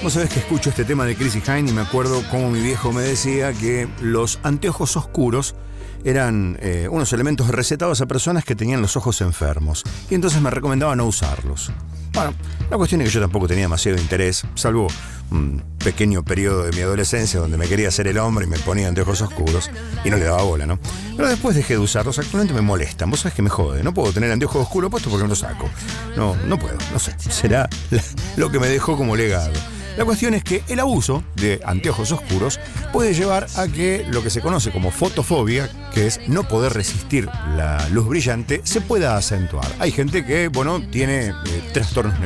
Vos sabés que escucho este tema de Chrissie Hynde y me acuerdo cómo mi viejo me decía que los anteojos oscuros eran unos elementos recetados a personas que tenían los ojos enfermos. Y entonces me recomendaba no usarlos. Bueno, la cuestión es que yo tampoco tenía demasiado interés, salvo un pequeño periodo de mi adolescencia donde me quería hacer el hombre y me ponía anteojos oscuros y no le daba bola, ¿no? Pero después dejé de usarlos, actualmente me molestan. Vos sabés que me jode, no puedo tener anteojos oscuros puestos porque me los saco. No puedo, no sé, será lo que me dejó como legado. La cuestión es que el abuso de anteojos oscuros puede llevar a que lo que se conoce como fotofobia, que es no poder resistir la luz brillante, se pueda acentuar. Hay gente que, bueno, tiene trastornos